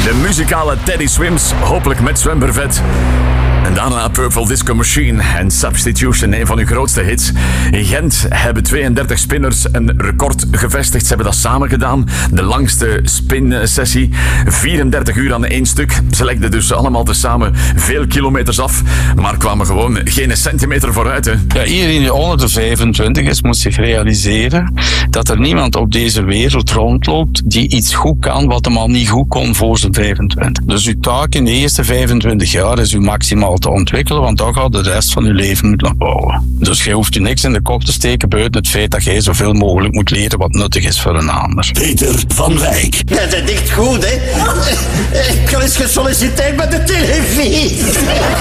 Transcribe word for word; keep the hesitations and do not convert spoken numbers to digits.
De muzikale Teddy Swims, hopelijk met zwembervet. En daarna Purple Disco Machine en Substitution, een van hun grootste hits. In Gent hebben tweeëndertig spinners een record gevestigd. Ze hebben dat samen gedaan. De langste spinsessie. vierendertig uur aan één stuk. Ze legden dus allemaal tezamen veel kilometers af, maar kwamen gewoon geen centimeter vooruit. Hè. Ja, iedereen die onder de vijfentwintig is, moet zich realiseren dat er niemand op deze wereld rondloopt die iets goed kan wat hem al niet goed kon voor zijn vijfentwintig. Dus uw taak in de eerste vijfentwintig jaar is u maximaal te ontwikkelen, want dan gaat de rest van uw leven moeten bouwen. Dus je hoeft je niks in de kop te steken buiten het feit dat jij zoveel mogelijk moet leren wat nuttig is voor een ander. Peter van Wijk. Ja, dat is echt goed, hè? Ik heb eens gesolliciteerd bij de televisie.